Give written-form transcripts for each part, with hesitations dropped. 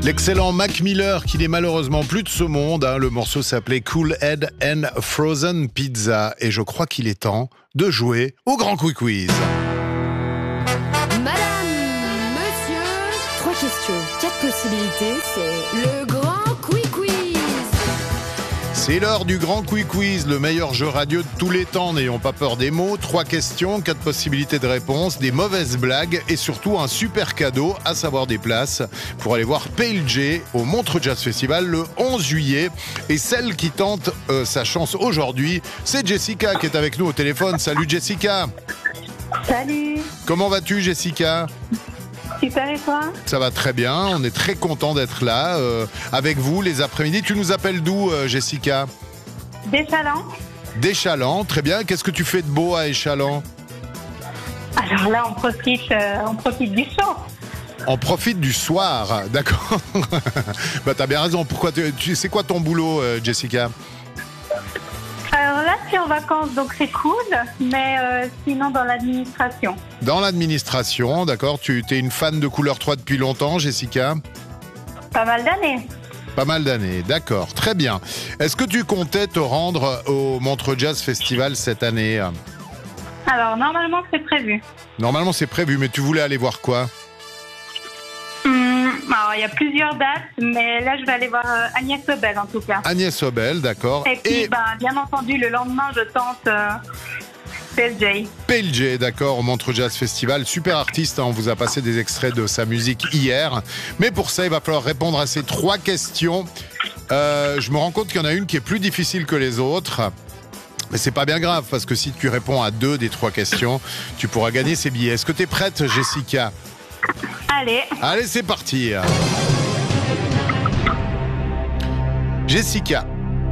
L'excellent Mac Miller, qui n'est malheureusement plus de ce monde. Le morceau s'appelait Cool Head and Frozen Pizza. Et je crois qu'il est temps de jouer au Grand Quick Quiz. Madame, monsieur, 3 questions, 4 possibilités, c'est le Grand Quick Quiz. C'est l'heure du Grand Quick Quiz, le meilleur jeu radio de tous les temps. N'ayons pas peur des mots. 3 questions, 4 possibilités de réponse, des mauvaises blagues et surtout un super cadeau, à savoir des places pour aller voir Pale J au Montreux Jazz Festival le 11 juillet. Et celle qui tente sa chance aujourd'hui, c'est Jessica qui est avec nous au téléphone. Salut Jessica. Salut. Comment vas-tu Jessica ? Super, et toi ? Ça va très bien, on est très content d'être là avec vous les après-midi. Tu nous appelles d'où Jessica ? D'Échalant. D'Échalant, très bien. Qu'est-ce que tu fais de beau à Échalant ? Alors là, on profite du show. On profite du soir, d'accord. Bah t'as bien raison, pourquoi c'est quoi ton boulot Jessica ? Alors là, je suis en vacances, donc c'est cool, mais sinon dans l'administration. Dans l'administration, d'accord. Tu es une fan de Couleur 3 depuis longtemps, Jessica ? Pas mal d'années. Pas mal d'années, d'accord. Très bien. Est-ce que tu comptais te rendre au Montreux Jazz Festival cette année ? Alors normalement, c'est prévu. Normalement, c'est prévu, mais tu voulais aller voir quoi ? Alors il y a plusieurs dates, mais là je vais aller voir Agnès Obel en tout cas. Agnès Obel, d'accord. Et puis bien entendu, le lendemain, je tente Pale J. Pale J, d'accord, au Montreux Jazz Festival. Super artiste, on vous a passé des extraits de sa musique hier. Mais pour ça, il va falloir répondre à ces 3 questions. Je me rends compte qu'il y en a une qui est plus difficile que les autres. Mais c'est pas bien grave, parce que si tu réponds à 2 des 3 questions, tu pourras gagner ces billets. Est-ce que tu es prête, Jessica ? Allez, c'est parti. Jessica.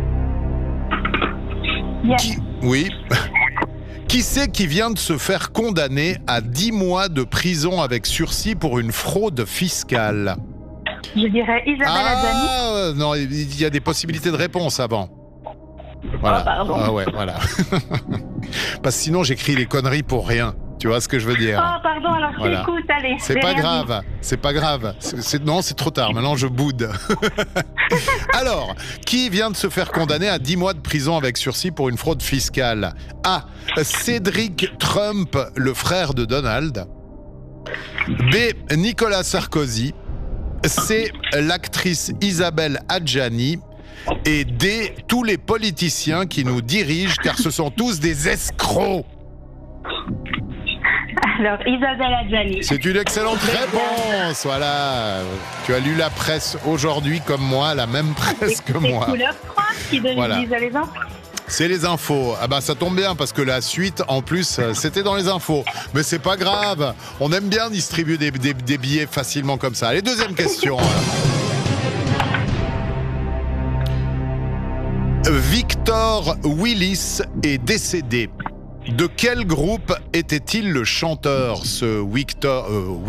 Yes. Oui. Qui c'est qui vient de se faire condamner à 10 mois de prison avec sursis pour une fraude fiscale ? Je dirais Isabelle Adjani. Non, il y a des possibilités de réponse avant. Voilà. Oh, pardon. Ah ouais, voilà. Parce que sinon, j'écris les conneries pour rien. Tu vois ce que je veux dire ? Oh, pardon, alors Voilà. j'écoute, allez. C'est pas grave, c'est pas grave. Non, c'est trop tard, maintenant je boude. Alors, qui vient de se faire condamner à 10 mois de prison avec sursis pour une fraude fiscale ? A. Cédric Trump, le frère de Donald. B. Nicolas Sarkozy. C. L'actrice Isabelle Adjani. Et D. Tous les politiciens qui nous dirigent, car ce sont tous des escrocs. Alors, Isabelle Adjani. C'est une excellente réponse, voilà. Tu as lu la presse aujourd'hui comme moi, la même presse que moi. C'est Couleur 3 qui disent les infos. C'est les infos. Ah bah ça tombe bien parce que la suite, en plus, c'était dans les infos. Mais c'est pas grave. On aime bien distribuer des billets facilement comme ça. Allez, deuxième question. Victor Willis est décédé. De quel groupe était-il le chanteur, ce Victor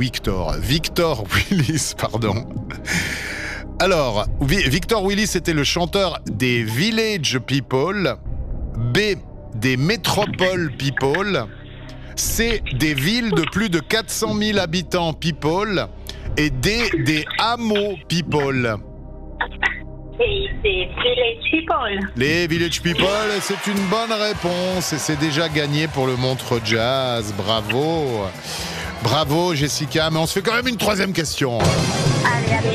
Willis, pardon. Alors, Victor Willis était le chanteur des Village People, B, des Métropole People, C, des villes de plus de 400 000 habitants People, et D, des hameaux People. Et c'est Village People. Les Village People, c'est une bonne réponse et c'est déjà gagné pour le Montreux Jazz. Bravo. Bravo Jessica, mais on se fait quand même une 3e question. Allez.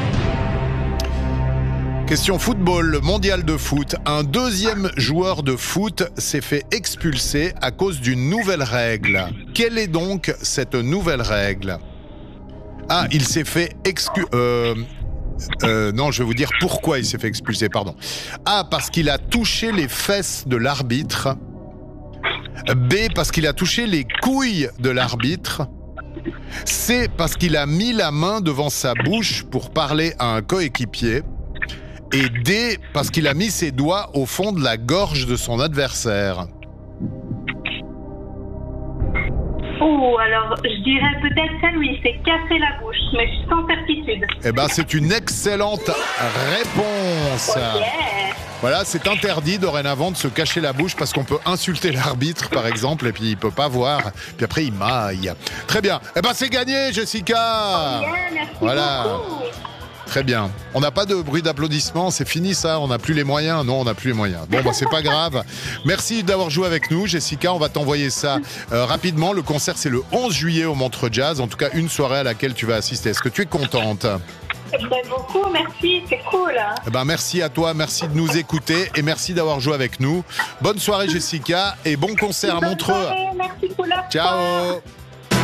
Question football, le mondial de foot. Un 2e joueur de foot s'est fait expulser à cause d'une nouvelle règle. Quelle est donc cette nouvelle règle ? Ah, il s'est fait non, je vais vous dire pourquoi il s'est fait expulser, pardon. A, parce qu'il a touché les fesses de l'arbitre. B, parce qu'il a touché les couilles de l'arbitre. C, parce qu'il a mis la main devant sa bouche pour parler à un coéquipier. Et D, parce qu'il a mis ses doigts au fond de la gorge de son adversaire. Oh, alors je dirais peut-être celle où il s'est cassé la bouche, mais je suis sans certitude. Eh ben, c'est une excellente réponse. Oh yeah. Voilà, c'est interdit dorénavant de se cacher la bouche parce qu'on peut insulter l'arbitre, par exemple, et puis il peut pas voir. Puis après, il maille. Très bien. Eh ben, c'est gagné, Jessica. Oh yeah, merci voilà. beaucoup. Très bien. On n'a pas de bruit d'applaudissement, c'est fini ça, on n'a plus les moyens. Non, on n'a plus les moyens. Bon, bah, c'est pas grave. Merci d'avoir joué avec nous, Jessica. On va t'envoyer ça rapidement. Le concert, c'est le 11 juillet au Montreux Jazz. En tout cas, une soirée à laquelle tu vas assister. Est-ce que tu es contente ? Beaucoup, merci, c'est cool. Eh ben, merci à toi, merci de nous écouter et merci d'avoir joué avec nous. Bonne soirée, Jessica, et bon concert à Bonne Montreux. soirée, merci pour la Ciao.